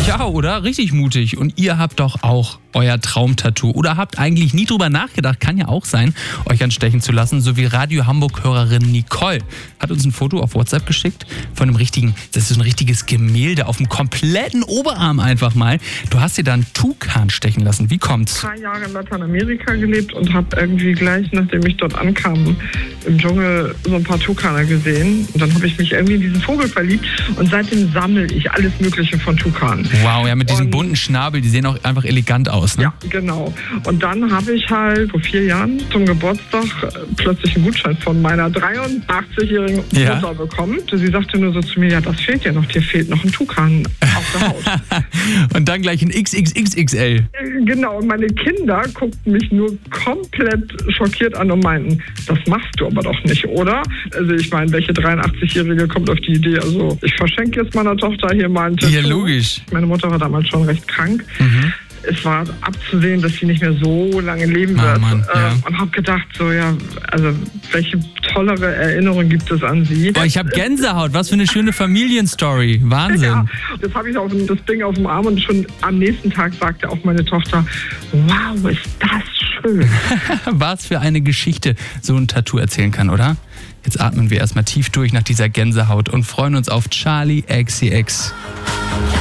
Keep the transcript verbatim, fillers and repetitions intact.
Ja, oder? Richtig mutig. Und ihr habt doch auch euer Traumtattoo. Oder habt eigentlich nie drüber nachgedacht, kann ja auch sein, euch anstechen zu lassen. So wie Radio Hamburg-Hörerin Nicole hat uns ein Foto auf WhatsApp geschickt von einem richtigen, das ist ein richtiges Gemälde auf dem kompletten Oberarm einfach mal. Du hast dir da einen Tukan stechen lassen. Wie kommt's? Drei Jahre in Lateinamerika gelebt und habe irgendwie gleich, nachdem ich dort ankam, im Dschungel so ein paar Tukaner gesehen. Und dann habe ich mich irgendwie in diesen Vogel verliebt und seitdem sammle ich alles Mögliche von Tukanen. Wow, ja, mit diesem und, bunten Schnabel, die sehen auch einfach elegant aus, ne? Ja, genau. Und dann habe ich halt vor vier Jahren zum Geburtstag plötzlich einen Gutschein von meiner dreiundachtzigjährigen Ja. Mutter bekommen. Sie sagte nur so zu mir, ja, das fehlt ja noch, dir fehlt noch ein Tukan auf der Haut. Und dann gleich ein X X X X L. Genau, und meine Kinder guckten mich nur komplett schockiert an und meinten, das machst du aber doch nicht, oder? Also ich meine, welche dreiundachtzigjährige kommt auf die Idee, also ich verschenke jetzt meiner Tochter hier mal ein Tattoo. Ja, logisch. Meine Mutter war damals schon recht krank. Mhm. Es war abzusehen, dass sie nicht mehr so lange leben Ah, wird. Mann, ja. ähm, und habe gedacht, so ja, also welche tollere Erinnerung gibt es an sie? Boah, ich habe Gänsehaut. Was für eine schöne Familienstory. Wahnsinn. Ja, das habe ich auf das Ding auf dem Arm und schon am nächsten Tag sagte auch meine Tochter, wow, ist das schön. Was für eine Geschichte so ein Tattoo erzählen kann, oder? Jetzt atmen wir erstmal tief durch nach dieser Gänsehaut und freuen uns auf Charli X C X.